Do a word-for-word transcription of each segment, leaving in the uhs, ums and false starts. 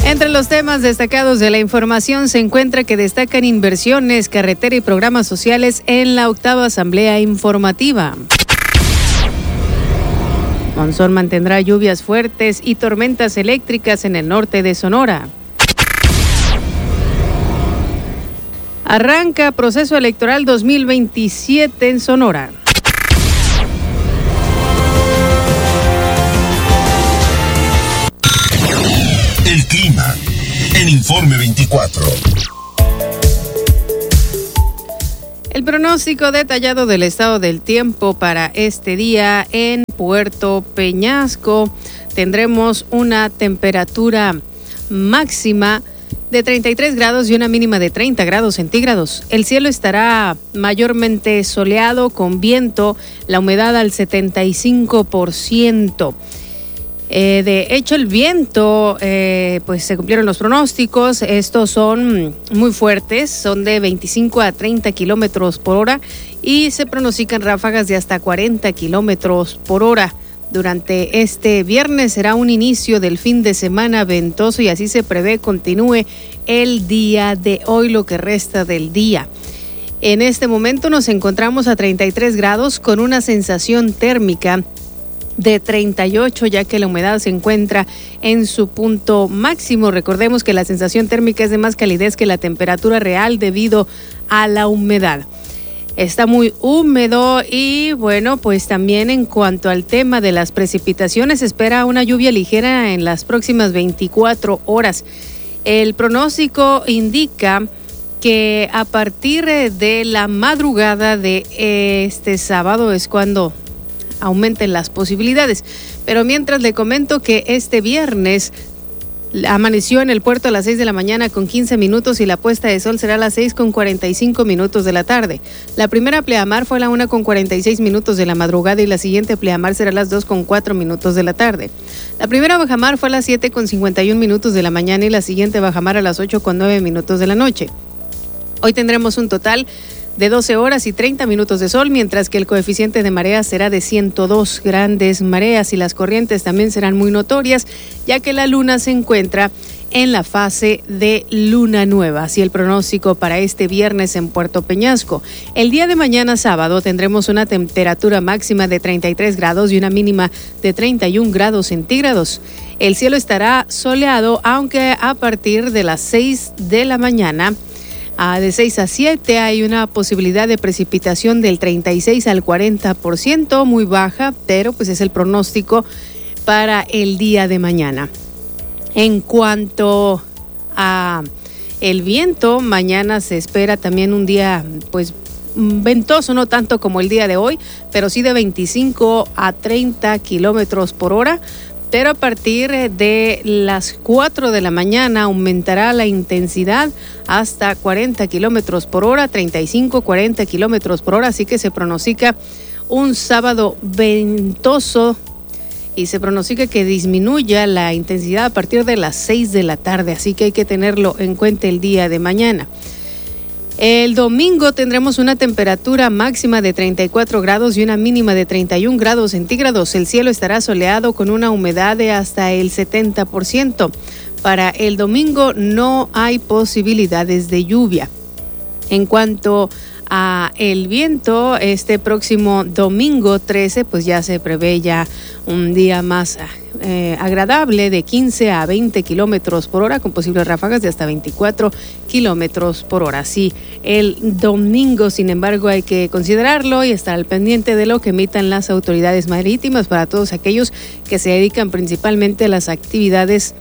Entre los temas destacados de la información se encuentra que destacan inversiones, carretera y programas sociales en la octava Asamblea Informativa. Monzón mantendrá lluvias fuertes y tormentas eléctricas en el norte de Sonora. Arranca proceso electoral dos mil veintisiete en Sonora. El clima en Informe veinticuatro. El pronóstico detallado del estado del tiempo para este día en Puerto Peñasco. Tendremos una temperatura máxima de treinta y tres grados y una mínima de treinta grados centígrados. El cielo estará mayormente soleado con viento, la humedad al setenta y cinco por ciento. Eh, de hecho, el viento, eh, pues se cumplieron los pronósticos. Estos son muy fuertes, son de veinticinco a treinta kilómetros por hora y se pronostican ráfagas de hasta cuarenta kilómetros por hora. Durante este viernes será un inicio del fin de semana ventoso y así se prevé continúe el día de hoy, lo que resta del día. En este momento nos encontramos a treinta y tres grados con una sensación térmica de treinta y ocho, ya que la humedad se encuentra en su punto máximo. Recordemos que la sensación térmica es de más calidez que la temperatura real debido a la humedad. Está muy húmedo y bueno, pues también en cuanto al tema de las precipitaciones, se espera una lluvia ligera en las próximas veinticuatro horas. El pronóstico indica que a partir de la madrugada de este sábado es cuando aumenten las posibilidades. Pero mientras le comento que este viernes amaneció en el puerto a las seis de la mañana con quince minutos y la puesta de sol será a las seis con cuarenta y cinco minutos de la tarde. La primera pleamar fue a la una con cuarenta y seis minutos de la madrugada y la siguiente pleamar será a las dos con cuatro minutos de la tarde. La primera bajamar fue a las siete con cincuenta y un minutos de la mañana y la siguiente bajamar a las ocho con nueve minutos de la noche. Hoy tendremos un total de doce horas y treinta minutos de sol, mientras que el coeficiente de marea será de ciento dos grandes mareas y las corrientes también serán muy notorias, ya que la luna se encuentra en la fase de luna nueva. Así el pronóstico para este viernes en Puerto Peñasco. El día de mañana sábado tendremos una temperatura máxima de treinta y tres grados y una mínima de treinta y un grados centígrados. El cielo estará soleado, aunque a partir de las seis de la mañana de seis a siete hay una posibilidad de precipitación del treinta y seis al cuarenta por ciento, muy baja, pero pues es el pronóstico para el día de mañana. En cuanto a el viento, mañana se espera también un día pues ventoso, no tanto como el día de hoy, pero sí de veinticinco a treinta kilómetros por hora. Pero a partir de las cuatro de la mañana aumentará la intensidad hasta cuarenta kilómetros por hora, treinta y cinco, cuarenta kilómetros por hora, así que se pronostica un sábado ventoso y se pronostica que disminuya la intensidad a partir de las seis de la tarde, así que hay que tenerlo en cuenta el día de mañana. El domingo tendremos una temperatura máxima de treinta y cuatro grados y una mínima de treinta y un grados centígrados. El cielo estará soleado con una humedad de hasta el setenta por ciento. Para el domingo no hay posibilidades de lluvia. En cuanto a el viento, este próximo domingo trece, pues ya se prevé ya un día más eh, agradable de quince a veinte kilómetros por hora con posibles ráfagas de hasta veinticuatro kilómetros por hora. Sí, el domingo, sin embargo, hay que considerarlo y estar al pendiente de lo que emitan las autoridades marítimas para todos aquellos que se dedican principalmente a las actividades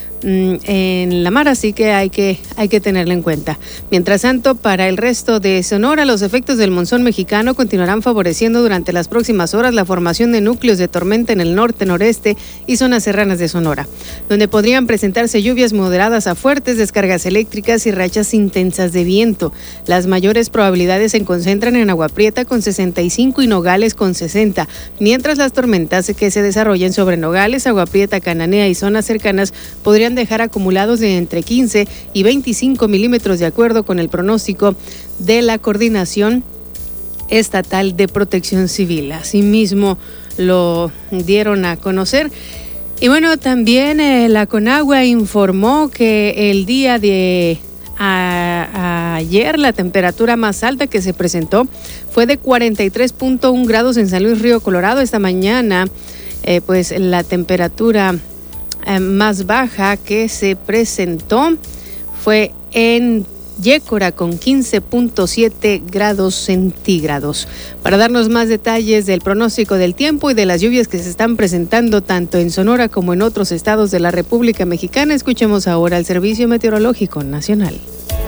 en la mar, así que hay que hay que tenerlo en cuenta. Mientras tanto, para el resto de Sonora, los efectos del monzón mexicano continuarán favoreciendo durante las próximas horas la formación de núcleos de tormenta en el norte, noreste y zonas serranas de Sonora, donde podrían presentarse lluvias moderadas a fuertes, descargas eléctricas y rachas intensas de viento. Las mayores probabilidades se concentran en Agua Prieta con sesenta y cinco y Nogales con sesenta, mientras las tormentas que se desarrollen sobre Nogales, Agua Prieta, Cananea y zonas cercanas podrían dejar acumulados de entre quince y veinticinco milímetros de acuerdo con el pronóstico de la Coordinación Estatal de Protección Civil. Asimismo lo dieron a conocer. Y bueno, también eh, la Conagua informó que el día de a, a ayer la temperatura más alta que se presentó fue de cuarenta y tres punto uno grados en San Luis Río Colorado. Esta mañana, eh, pues la temperatura eh, más baja que se presentó fue en Yécora con quince punto siete grados centígrados. Para darnos más detalles del pronóstico del tiempo y de las lluvias que se están presentando tanto en Sonora como en otros estados de la República Mexicana, escuchemos ahora el Servicio Meteorológico Nacional.